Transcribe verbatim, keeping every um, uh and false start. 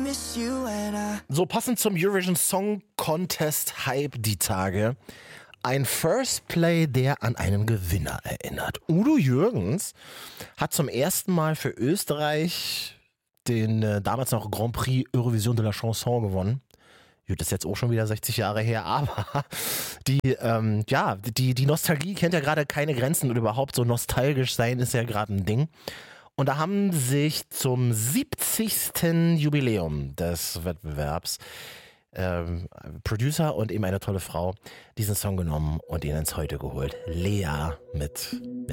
miss you and I. So passend zum Eurovision Song Contest Hype die Tage. Ein First Play, der an einen Gewinner erinnert. Udo Jürgens hat zum ersten Mal für Österreich den äh, damals noch Grand Prix Eurovision de la Chanson gewonnen. Gut, das ist jetzt auch schon wieder sechzig Jahre her, aber die, ähm, ja, die, die Nostalgie kennt ja gerade keine Grenzen und überhaupt so nostalgisch sein ist ja gerade ein Ding. Und da haben sich zum siebzigsten Jubiläum des Wettbewerbs ähm, Producer und eben eine tolle Frau diesen Song genommen und ihn ins Heute geholt. Lea mit